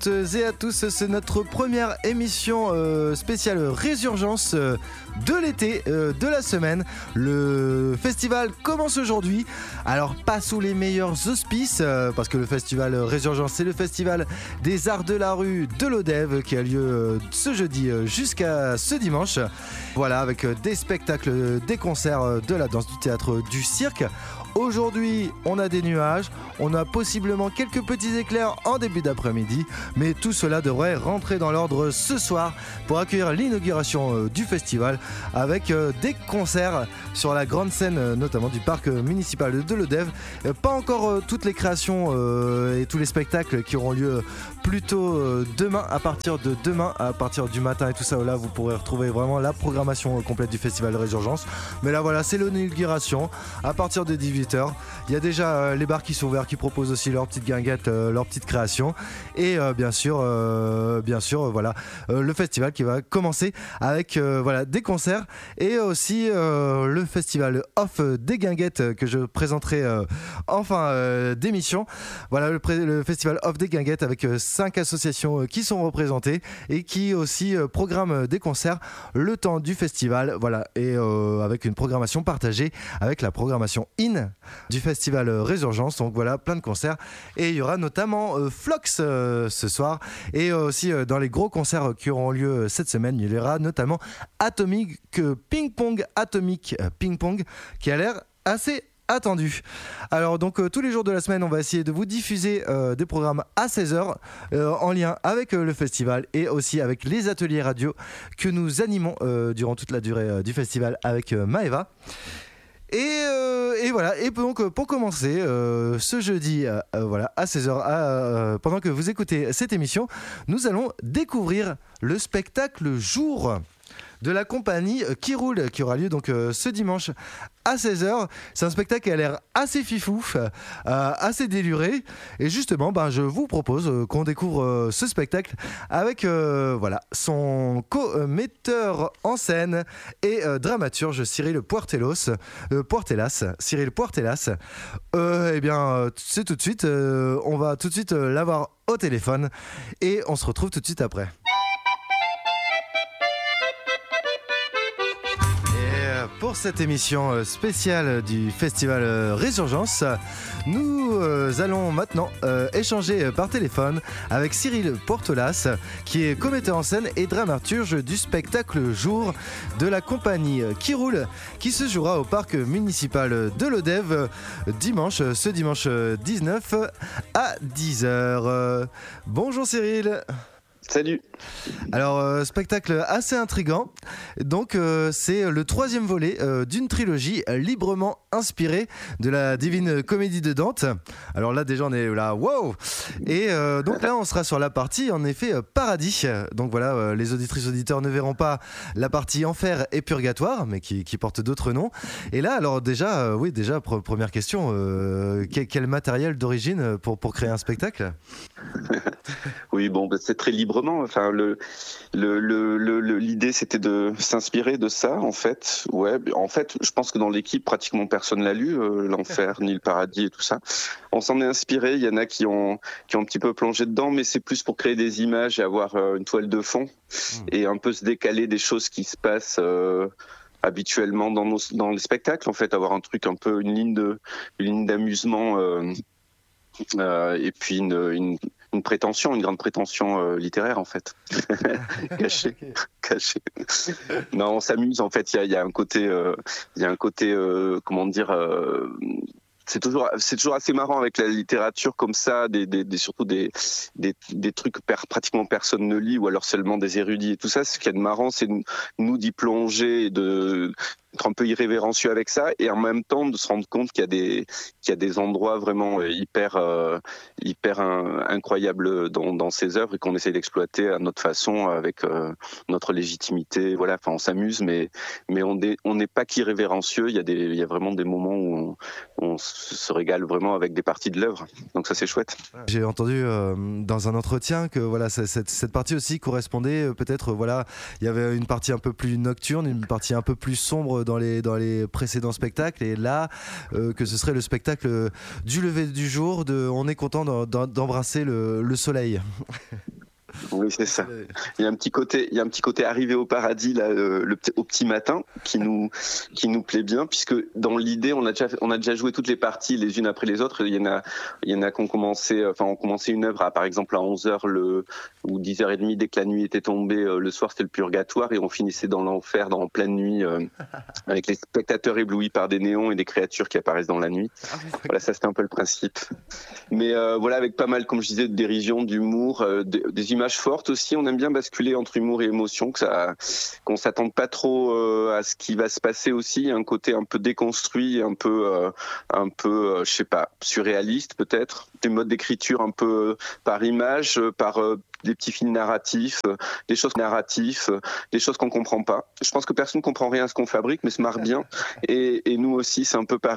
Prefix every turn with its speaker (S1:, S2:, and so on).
S1: toutes et à tous, c'est notre première émission spéciale Résurgence de l'été, de la semaine. Le festival commence aujourd'hui, alors pas sous les meilleurs auspices, parce que le festival Résurgence, c'est le festival des arts de la rue de l'Odève qui a lieu ce jeudi jusqu'à ce dimanche. Voilà, avec des spectacles, des concerts, de la danse, du théâtre, du cirque. Aujourd'hui, on a des nuages, on a possiblement quelques petits éclairs en début d'après-midi, mais tout cela devrait rentrer dans l'ordre ce soir pour accueillir l'inauguration du festival avec des concerts sur la grande scène, notamment du parc municipal de l'Odève. Pas encore toutes les créations et tous les spectacles qui auront lieu plutôt demain, à partir du matin et tout ça. Là, vous pourrez retrouver vraiment la programmation complète du festival de Résurgence. Mais là, voilà, c'est l'inauguration à partir de 18h. Il y a déjà les bars qui sont ouverts, qui proposent aussi leurs petites guinguettes, leurs petites créations. Et bien sûr, voilà, le festival qui va commencer avec voilà, des concerts et aussi le festival Off des guinguettes que je présenterai en fin d'émission. Voilà, le festival Off des guinguettes avec 5 associations qui sont représentées et qui aussi programment des concerts le temps du festival. Voilà, et avec une programmation partagée avec la programmation IN du festival Résurgence. Donc voilà, plein de concerts et il y aura notamment Flox ce soir et aussi dans les gros concerts qui auront lieu cette semaine, il y aura notamment Atomic Ping Pong qui a l'air assez attendu. Alors donc tous les jours de la semaine, on va essayer de vous diffuser des programmes à 16h en lien avec le festival et aussi avec les ateliers radio que nous animons durant toute la durée du festival avec Maëva. Et voilà, et donc pour commencer ce jeudi voilà, à 16h, pendant que vous écoutez cette émission, nous allons découvrir le spectacle Jour de la compagnie Qui Roule, qui aura lieu donc ce dimanche à 16h. C'est un spectacle qui a l'air assez fifouf, assez déluré, et justement je vous propose qu'on découvre ce spectacle avec voilà, son co-metteur en scène et dramaturge Cyril Puertelas. Eh bien c'est tout de suite, on va tout de suite l'avoir au téléphone et on se retrouve tout de suite après. Pour cette émission spéciale du festival Résurgence, nous allons maintenant échanger par téléphone avec Cyril Puertelas, qui est commetteur en scène et dramaturge du spectacle Jour de la compagnie Qui Roule, qui se jouera au parc municipal de l'Odève ce dimanche 19 à 10h. Bonjour Cyril.
S2: Salut.
S1: Alors, spectacle assez intriguant. Donc, c'est le 3e volet d'une trilogie librement inspirée de la Divine Comédie de Dante. Alors là, déjà, on est là, wow. Et donc là, on sera sur la partie, en effet, paradis. Donc voilà, les auditrices auditeurs ne verront pas la partie enfer et purgatoire, mais qui porte d'autres noms. Et là, alors déjà, première question, quel matériel d'origine pour créer un spectacle?
S2: Oui, bon, c'est très librement. Enfin, l'idée, c'était de s'inspirer de ça, en fait. Ouais, en fait, je pense que dans l'équipe, pratiquement personne l'a lu, l'enfer, ni le paradis et tout ça. On s'en est inspiré. Il y en a qui ont un petit peu plongé dedans, mais c'est plus pour créer des images et avoir une toile de fond et un peu se décaler des choses qui se passent habituellement dans les spectacles. En fait, avoir un truc un peu une ligne d'amusement. Et puis une grande prétention littéraire en fait, cachée. Non, on s'amuse en fait. Il y a un côté, comment dire. C'est toujours assez marrant avec la littérature comme ça, surtout des trucs pratiquement personne ne lit ou alors seulement des érudits et tout ça. Ce qu'il y a de marrant, c'est nous d'y plonger et d'être un peu irrévérencieux avec ça et en même temps de se rendre compte qu'il y a des endroits vraiment hyper incroyables dans ces œuvres et qu'on essaie d'exploiter à notre façon avec notre légitimité. Voilà, enfin on s'amuse mais on n'est pas qu'irrévérencieux. Il y a vraiment des moments où on se régale vraiment avec des parties de l'œuvre. Donc ça c'est chouette.
S1: J'ai entendu dans un entretien que voilà cette partie aussi correspondait peut-être voilà, il y avait une partie un peu plus nocturne, une partie un peu plus sombre dans les précédents spectacles et là que ce serait le spectacle du lever du jour, on est content d'embrasser le soleil.
S2: Oui, c'est ça. Il y a un petit côté arrivé au paradis là, au petit matin qui nous plaît bien, puisque dans l'idée on a déjà joué toutes les parties les unes après les autres. Il y en a qui ont commencé une œuvre par exemple à 11h ou 10h30 dès que la nuit était tombée. Le soir c'était le purgatoire et on finissait dans l'enfer en pleine nuit avec les spectateurs éblouis par des néons et des créatures qui apparaissent dans la nuit. Voilà, ça c'était un peu le principe. Mais voilà, avec pas mal, comme je disais, de dérision, d'humour, des images fortes aussi. On aime bien basculer entre humour et émotion, qu'on s'attende pas trop à ce qui va se passer aussi. Un côté un peu déconstruit, un peu, je sais pas, surréaliste peut-être. Des modes d'écriture un peu par image, par des petits fils narratifs, des choses qu'on comprend pas. Je pense que personne comprend rien à ce qu'on fabrique, mais se marre bien. Et nous aussi, c'est un peu pareil.